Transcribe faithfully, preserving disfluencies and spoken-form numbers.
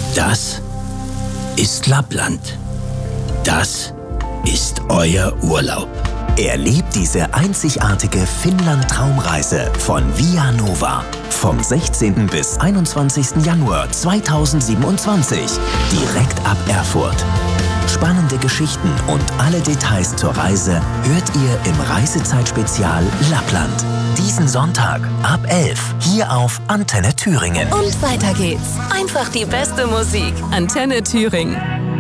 Das ist Lappland. Das ist euer Urlaub. Erlebt diese einzigartige Finnland-Traumreise von Via Nova. Vom sechzehnten bis einundzwanzigsten Januar zweitausendsiebenundzwanzig. Direkt ab Erfurt. Spannende Geschichten und alle Details zur Reise hört ihr im Reisezeitspezial Lappland. Diesen Sonntag ab elf hier auf Antenne Thüringen. Und weiter geht's. Einfach die beste Musik. Antenne Thüringen.